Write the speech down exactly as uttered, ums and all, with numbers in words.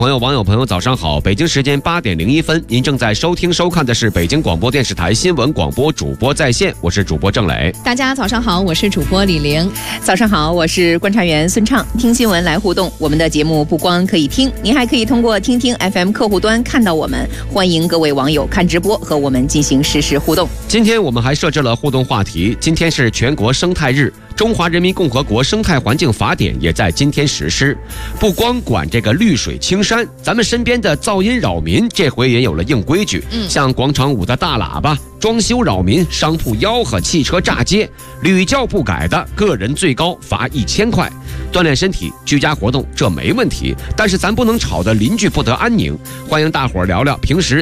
朋友、网友朋友，早上好！北京时间八点零一分，您正在收听收看的是北京广播电视台新闻广播主播在线，我是主播郑磊。 大家早上好，我是主播李玲。 早上好，我是观察员孙畅。听新闻来互动，我们的节目不光可以听，您还可以通过听听 F M 客户端看到我们。欢迎各位网友看直播和我们进行实时互动。 今天我们还设置了互动话题，今天是全国生态日。中华人民共和国生态环境法典也在今天实施，不光管这个绿水青山，咱们身边的噪音扰民这回也有了硬规矩，嗯，像广场舞的大喇叭、装修扰民、商铺吆喝、汽车炸街，屡教不改的，个人最高罚一千块。锻炼身体、居家活动这没问题，但是咱不能吵得邻居不得安宁。欢迎大伙儿聊聊平时